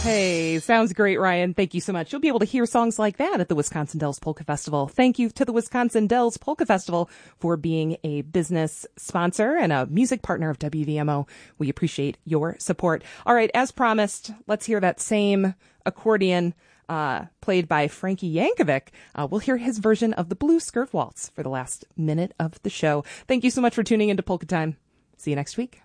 Hey, sounds great, Ryan. Thank you so much. You'll be able to hear songs like that at the Wisconsin Dells Polka Festival. Thank you to the Wisconsin Dells Polka Festival for being a business sponsor and a music partner of WVMO. We appreciate your support. All right, as promised, let's hear that same accordion played by Frankie Yankovic. We'll hear his version of the Blue Skirt Waltz for the last minute of the show. Thank you so much for tuning into Polka Time. See you next week.